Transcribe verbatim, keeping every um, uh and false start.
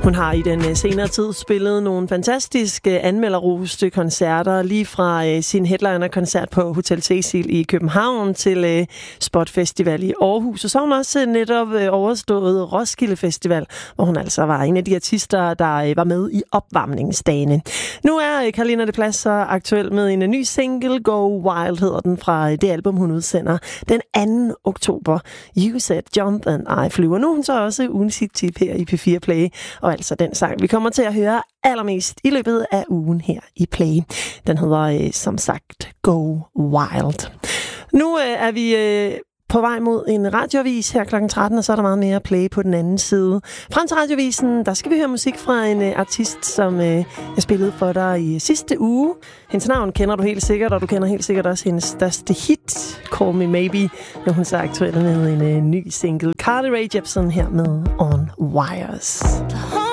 Hun har i den senere tid spillet nogle fantastiske anmelderroste koncerter, lige fra øh, sin headliner-koncert på Hotel Cecil i København til øh, Spot Festival i Aarhus. Og så har hun også netop øh, overstået Roskilde Festival, hvor hun altså var en af de artister, der øh, var med i opvarmningsdagene. Nu er øh, Carolina de Plas så aktuel med en ny single, Go Wild hedder den, fra øh, det album, hun udsender den anden oktober. You Said Jump and I Flew. Og nu er hun så også ugens hit-tip her i P fire Play, og altså den sang, vi kommer til at høre allermest i løbet af ugen her i Play. Den hedder øh, som sagt Go Wild. Nu øh, er vi øh, på vej mod en radioavis her klokken tretten, og så er der meget mere Play på den anden side. Frem til radioavisen, der skal vi høre musik fra en øh, artist, som øh, jeg spillede for dig i sidste uge. Hendes navn kender du helt sikkert, og du kender helt sikkert også hendes største hit, Call Me Maybe, når hun så aktuelt med en øh, ny single. Carly Rae Jepsen her med On Wires.